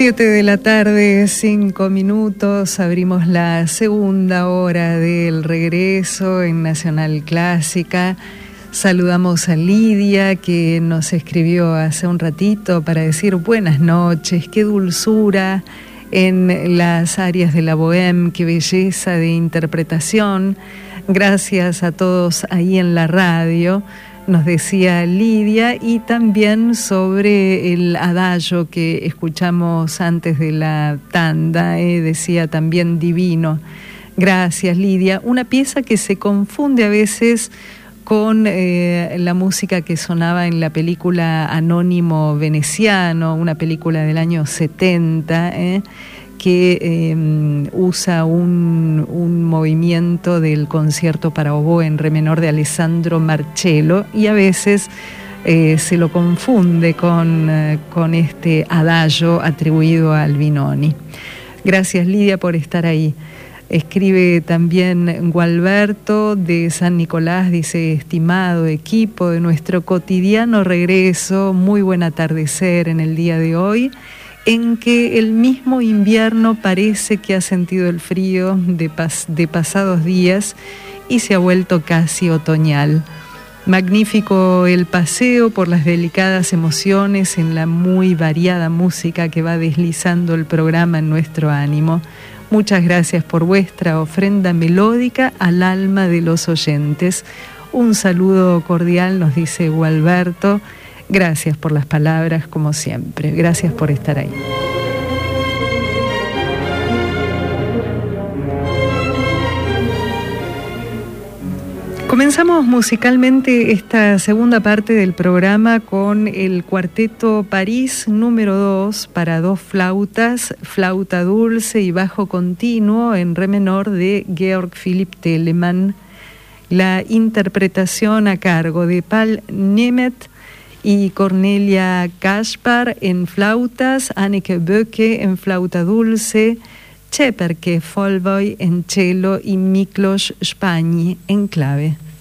7 de la tarde, 5 minutos, abrimos la segunda hora del regreso en Nacional Clásica. Saludamos a Lidia, que nos escribió hace un ratito para decir buenas noches, qué dulzura en las áreas de la bohème, qué belleza de interpretación. Gracias a todos ahí en la radio. Nos decía Lidia, y también sobre el adagio que escuchamos antes de la tanda, decía también divino. Gracias, Lidia. Una pieza que se confunde a veces con la música que sonaba en la película Anónimo Veneciano, una película del año 70, que usa un movimiento del concierto para oboe en re menor de Alessandro Marcello, y a veces se lo confunde con este adagio atribuido a Albinoni. Gracias, Lidia, por estar ahí. Escribe también Gualberto de San Nicolás, dice: estimado equipo de nuestro cotidiano regreso, muy buen atardecer en el día de hoy, en que el mismo invierno parece que ha sentido el frío de pasados días y se ha vuelto casi otoñal. Magnífico el paseo por las delicadas emociones en la muy variada música que va deslizando el programa en nuestro ánimo. Muchas gracias por vuestra ofrenda melódica al alma de los oyentes. Un saludo cordial, nos dice Gualberto. Gracias por las palabras, como siempre. Gracias por estar ahí. Comenzamos musicalmente esta segunda parte del programa con el Cuarteto París número 2 para dos flautas, flauta dulce y bajo continuo en re menor de Georg Philipp Telemann. La interpretación a cargo de Paul Nemeth y Cornelia Kaspar en flautas, Anneke Böcke en flauta dulce, Tjeperke Folboy en cello y Miklos Spagni en clave.